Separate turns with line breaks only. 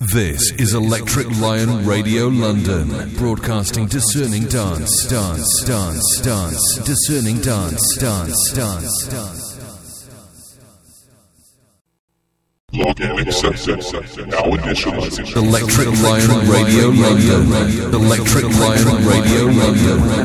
This is Electric Lion Radio London, broadcasting discerning dance, discerning dance.
Log in accepted. Now initializing.
Electric Lion Radio London. Electric Lion Radio London.